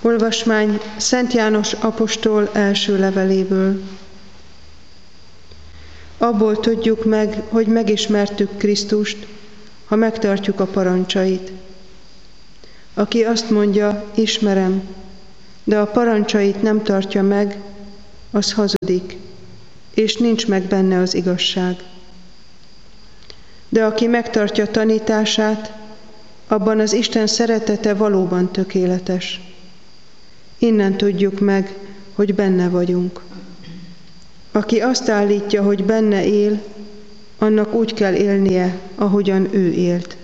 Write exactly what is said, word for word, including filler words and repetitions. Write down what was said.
Olvasmány Szent János apostol első leveléből. Abból tudjuk meg, hogy megismertük Krisztust, ha megtartjuk a parancsait. Aki azt mondja, ismerem, de a parancsait nem tartja meg, az hazudik, és nincs meg benne az igazság. De aki megtartja tanítását, abban az Isten szeretete valóban tökéletes. Innen tudjuk meg, hogy benne vagyunk. Aki azt állítja, hogy benne él, annak úgy kell élnie, ahogyan ő élt.